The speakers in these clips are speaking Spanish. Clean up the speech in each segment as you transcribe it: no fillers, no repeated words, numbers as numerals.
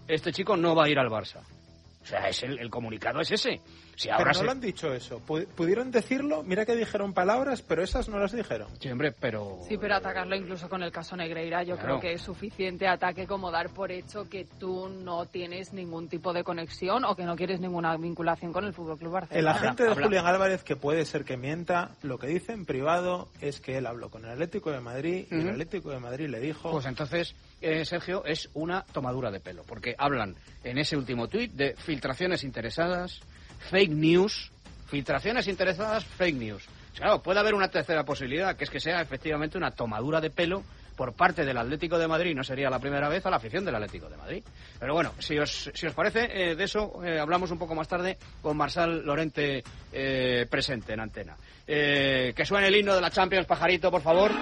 este chico no va a ir al Barça. O sea, el comunicado es ese. Si ahora pero no lo han dicho eso. Pudieron decirlo, mira que dijeron palabras, pero esas no las dijeron. Sí, hombre, pero... Sí, pero atacarlo incluso con el caso Negreira, yo creo que es suficiente ataque como dar por hecho que tú no tienes ningún tipo de conexión o que no quieres ninguna vinculación con el FC Barcelona. El agente de Julián Álvarez, que puede ser que mienta, lo que dice en privado es que él habló con el Atlético de Madrid y el Atlético de Madrid le dijo... Pues entonces, Sergio, es una tomadura de pelo, porque hablan en ese último tuit de filtraciones interesadas, fake news, filtraciones interesadas, fake news. Claro, puede haber una tercera posibilidad, que es que sea efectivamente una tomadura de pelo por parte del Atlético de Madrid, no sería la primera vez, a la afición del Atlético de Madrid. Pero bueno, si os parece, de eso hablamos un poco más tarde con Marçal Llorente presente en antena. Que suene el himno de la Champions, pajarito, por favor.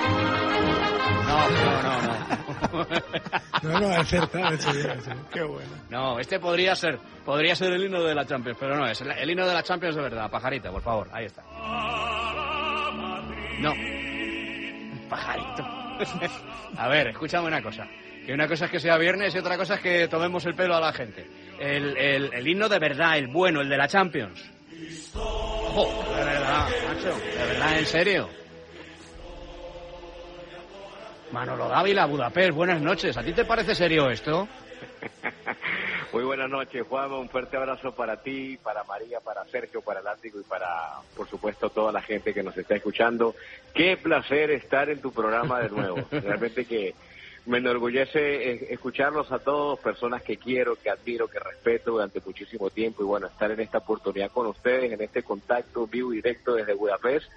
No, acertado, qué bueno. No, este podría ser el himno de la Champions, pero no es el himno de la Champions de verdad. Pajarito, por favor, ahí está. No, pajarito. A ver, escúchame una cosa. Que una cosa es que sea viernes y otra cosa es que tomemos el pelo a la gente. El himno de verdad, el bueno, el de la Champions. Ojo, de verdad, macho, de verdad, en serio. Manolo Dávila, Budapest, buenas noches. ¿A ti te parece serio esto? Muy buenas noches, Juan. Un fuerte abrazo para ti, para María, para Sergio, para Látigo y para, por supuesto, toda la gente que nos está escuchando. Qué placer estar en tu programa de nuevo. Realmente que me enorgullece escucharlos a todos, personas que quiero, que admiro, que respeto durante muchísimo tiempo. Y bueno, estar en esta oportunidad con ustedes, en este contacto vivo y directo desde Budapest,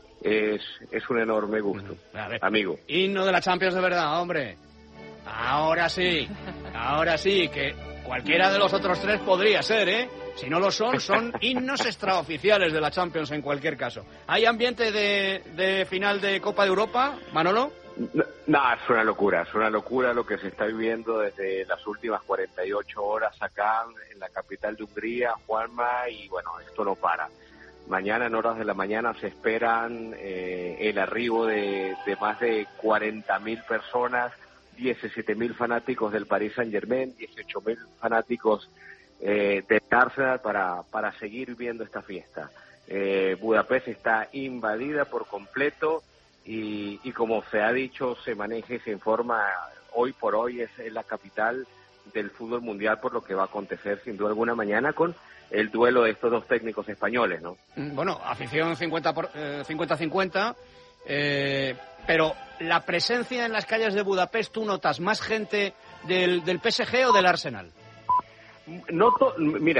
es un enorme gusto, amigo. Himno de la Champions de verdad, hombre. Ahora sí, que cualquiera de los otros tres podría ser, ¿eh? Si no lo son himnos extraoficiales de la Champions en cualquier caso. ¿Hay ambiente de final de Copa de Europa, Manolo? No, es una locura lo que se está viviendo desde las últimas 48 horas acá en la capital de Hungría, Juanma, y bueno, esto no para. Mañana, en horas de la mañana, se esperan el arribo de más de 40.000 personas, 17.000 fanáticos del Paris Saint-Germain, 18.000 fanáticos del Arsenal para seguir viendo esta fiesta. Budapest está invadida por completo y como se ha dicho, se maneja y se informa, hoy por hoy es la capital del fútbol mundial por lo que va a acontecer sin duda alguna mañana con el duelo de estos dos técnicos españoles, ¿no? Bueno, afición 50-50, pero la presencia en las calles de Budapest, ¿tú notas más gente del PSG o del Arsenal? Noto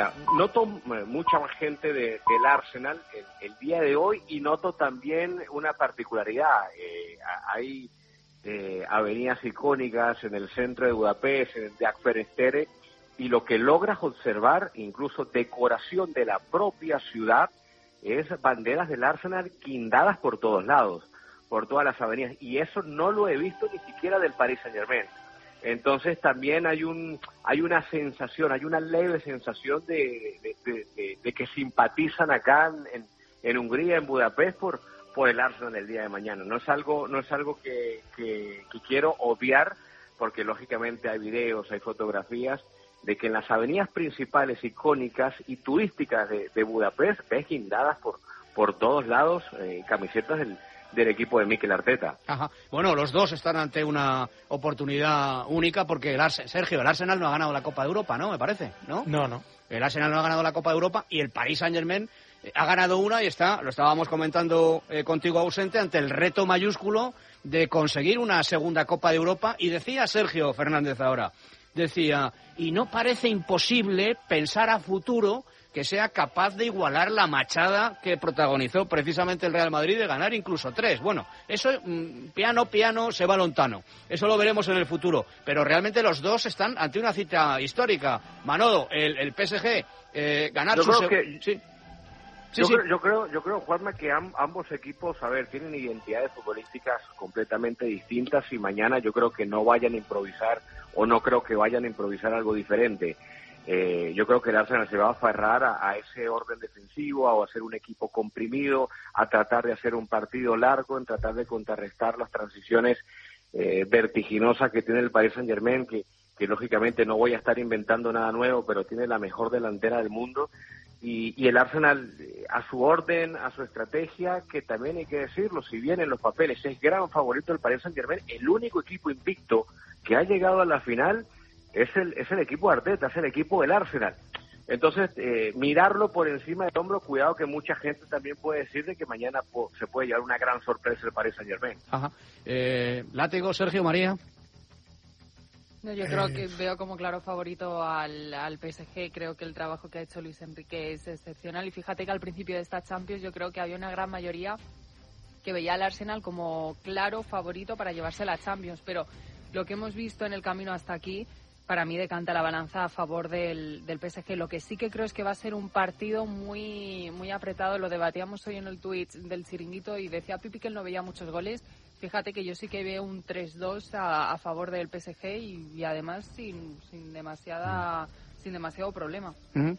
mucha más gente del Arsenal el día de hoy y noto también una particularidad. Hay avenidas icónicas en el centro de Budapest, en el de Akferestere, y lo que logras observar, incluso decoración de la propia ciudad, es banderas del Arsenal guindadas por todos lados, por todas las avenidas, y eso no lo he visto ni siquiera del Paris Saint-Germain. Entonces también hay una sensación, hay una leve sensación de que simpatizan acá en Hungría, en Budapest, por el Arsenal el día de mañana. No es algo que quiero obviar, porque lógicamente hay videos, hay fotografías de que en las avenidas principales icónicas y turísticas de Budapest ves guindadas por todos lados camisetas del equipo de Mikel Arteta. Ajá. Bueno, los dos están ante una oportunidad única porque el Arsenal no ha ganado la Copa de Europa, ¿no? Me parece, ¿no? No. El Arsenal no ha ganado la Copa de Europa y el Paris Saint-Germain ha ganado una y lo estábamos comentando contigo ausente, ante el reto mayúsculo de conseguir una segunda Copa de Europa. Y decía Sergio Fernández ahora, y no parece imposible pensar a futuro que sea capaz de igualar la machada que protagonizó precisamente el Real Madrid de ganar incluso 3. Bueno, eso piano se va lontano. Eso lo veremos en el futuro. Pero realmente los dos están ante una cita histórica. Manolo, el PSG, ganar yo su... Creo que... Sí. Yo creo, Juanma, que ambos equipos, tienen identidades futbolísticas completamente distintas y mañana yo creo que no vayan a improvisar o no creo que vayan a improvisar algo diferente. Yo creo que el Arsenal se va a aferrar a ese orden defensivo, a hacer un equipo comprimido, a tratar de hacer un partido largo, en tratar de contrarrestar las transiciones vertiginosas que tiene el Paris Saint-Germain, que lógicamente no voy a estar inventando nada nuevo, pero tiene la mejor delantera del mundo, y el Arsenal, a su orden, a su estrategia, que también hay que decirlo, si bien en los papeles es gran favorito el Paris Saint-Germain, el único equipo invicto que ha llegado a la final es el equipo de Arteta, es el equipo del Arsenal. Entonces, mirarlo por encima del hombro, cuidado que mucha gente también puede decir de que mañana se puede llevar una gran sorpresa el Paris Saint-Germain. Ajá. Látigo, Sergio, María. No, yo creo que veo como claro favorito al PSG. Creo que el trabajo que ha hecho Luis Enrique es excepcional. Y fíjate que al principio de esta Champions yo creo que había una gran mayoría que veía al Arsenal como claro favorito para llevarse la Champions. Pero lo que hemos visto en el camino hasta aquí, para mí decanta la balanza a favor del PSG. Lo que sí que creo es que va a ser un partido muy, muy apretado. Lo debatíamos hoy en el tuit del Chiringuito y decía Pipi que él no veía muchos goles. Fíjate que yo sí que veo un 3-2 a favor del PSG y además sin demasiado problema.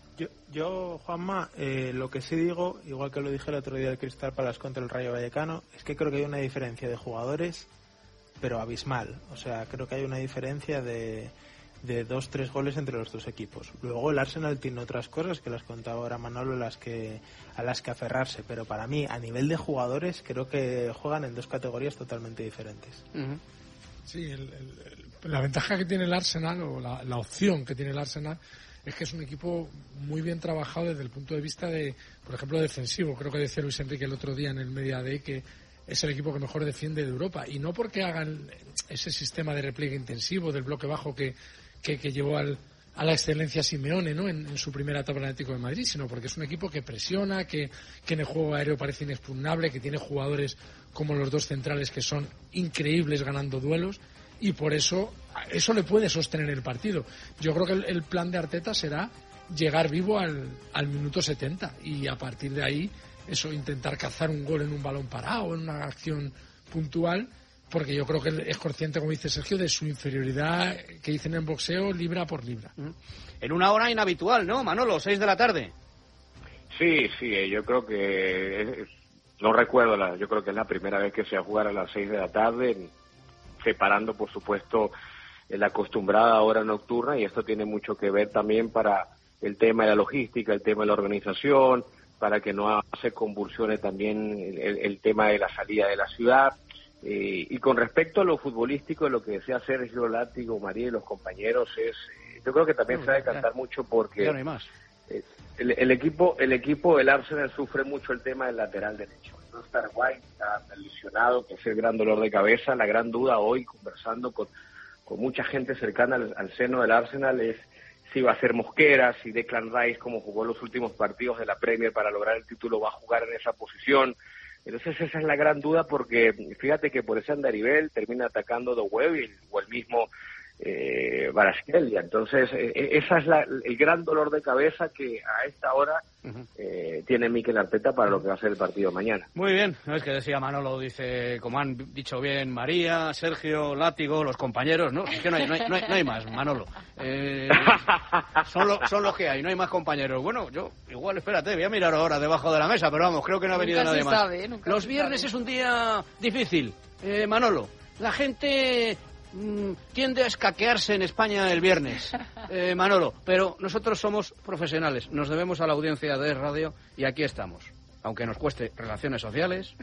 Yo, Juanma, lo que sí digo, igual que lo dije el otro día del Crystal Palace contra el Rayo Vallecano, es que creo que hay una diferencia de jugadores, pero abismal. O sea, creo que hay una diferencia de 2-3 goles entre los dos equipos. Luego el Arsenal tiene otras cosas que las contaba ahora Manolo, a las que aferrarse, pero para mí a nivel de jugadores creo que juegan en dos categorías totalmente diferentes. Sí, la ventaja que tiene el Arsenal, o la opción que tiene el Arsenal, es que es un equipo muy bien trabajado desde el punto de vista de, por ejemplo, defensivo. Creo que decía Luis Enrique el otro día en el Media Day que es el equipo que mejor defiende de Europa, y no porque hagan ese sistema de repliegue intensivo del bloque bajo que llevó a la excelencia Simeone, ¿no? en su primera etapa en el Atlético de Madrid, sino porque es un equipo que presiona, que en el juego aéreo parece inexpugnable, que tiene jugadores como los dos centrales que son increíbles ganando duelos, y por eso le puede sostener el partido. Yo creo que el plan de Arteta será llegar vivo al minuto 70 y a partir de ahí intentar cazar un gol en un balón parado, en una acción puntual, porque yo creo que él es consciente, como dice Sergio, de su inferioridad, que dicen en boxeo, libra por libra. En una hora inhabitual, ¿no, Manolo? 6 de la tarde. Sí, yo creo que... no recuerdo, yo creo que es la primera vez que se va a jugar a las 6 de la tarde, separando, por supuesto, la acostumbrada hora nocturna, y esto tiene mucho que ver también para el tema de la logística, el tema de la organización, para que no se convulsione también el tema de la salida de la ciudad. Y con respecto a lo futbolístico, lo que decía Sergio, Látigo, María y los compañeros, yo creo que también se va a decantar mucho porque ya no hay más. El equipo del Arsenal sufre mucho el tema del lateral derecho. No está White, está lesionado, que es el gran dolor de cabeza. La gran duda hoy, conversando con mucha gente cercana al seno del Arsenal, es si va a ser Mosquera, si Declan Rice, como jugó los últimos partidos de la Premier para lograr el título, va a jugar en esa posición. Entonces esa es la gran duda, porque fíjate que por ese andarivel termina atacando De Web o el mismo Kvaratskhelia. Entonces esa es el gran dolor de cabeza que a esta hora tiene Mikel Arteta para lo que va a ser el partido mañana. Muy bien, no es que decía Manolo, dice, como han dicho bien María, Sergio, Látigo, los compañeros, ¿no? Es que no hay más, Manolo. Son los que hay, no hay más compañeros. Bueno, yo igual, espérate, voy a mirar ahora debajo de la mesa, pero vamos, creo que no ha venido nadie más. Los viernes es un día difícil, Manolo. La gente tiende a escaquearse en España el viernes, Manolo, pero nosotros somos profesionales, nos debemos a la audiencia de Radio y aquí estamos, aunque nos cueste relaciones sociales,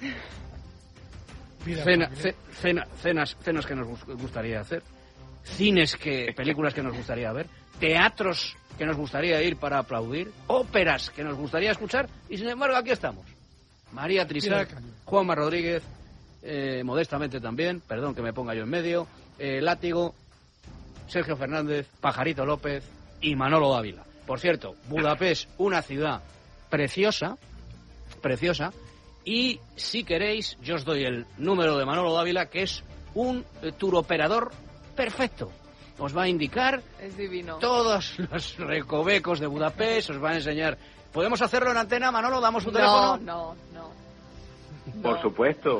cenas que nos gustaría hacer, películas que nos gustaría ver, teatros que nos gustaría ir para aplaudir, óperas que nos gustaría escuchar, y sin embargo aquí estamos. María Trisac, Juanma Rodríguez, modestamente también, perdón que me ponga yo en medio, Látigo, Sergio Fernández, Pajarito López y Manolo Dávila. Por cierto, Budapest, una ciudad preciosa, y si queréis, yo os doy el número de Manolo Dávila, que es un turoperador perfecto. Os va a indicar todos los recovecos de Budapest, os va a enseñar. ¿Podemos hacerlo en antena, Manolo? ¿Damos un teléfono? No. Por supuesto.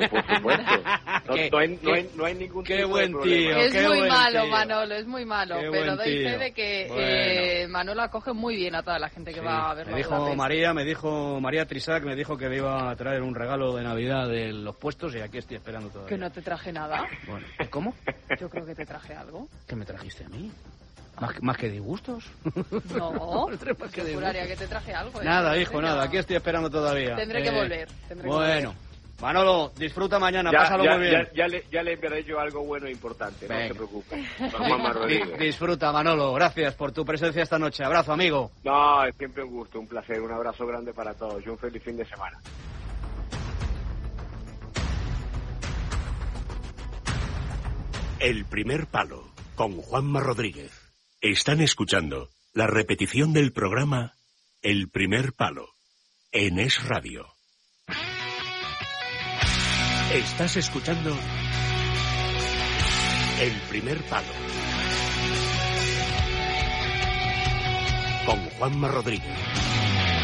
No hay ningún qué tipo buen de tío, problema. Es muy malo, tío. Manolo, es muy malo. Qué pero buen doy fe tío. de que Manolo acoge muy bien a toda la gente que va a ver. Me dijo María Trisac, me dijo que me iba a traer un regalo de Navidad de los puestos y aquí estoy esperando todavía. Que no te traje nada. Bueno, ¿cómo? Yo creo que te traje algo. ¿Qué me trajiste a mí? ¿Más que disgustos? No, Más que juraría que te traje algo. Nada, hijo, nada. Aquí estoy esperando todavía. Tendré que volver. Bueno, Manolo, disfruta mañana, Ya, pásalo muy bien. Ya le enviaré yo algo bueno e importante, no se preocupe. Juanma Rodríguez. Disfruta, Manolo. Gracias por tu presencia esta noche. Abrazo, amigo. No, es siempre un gusto, un placer. Un abrazo grande para todos y un feliz fin de semana. El primer palo, con Juanma Rodríguez. Están escuchando la repetición del programa El primer palo, en Es Radio. Estás escuchando El primer palo, con Juanma Rodríguez.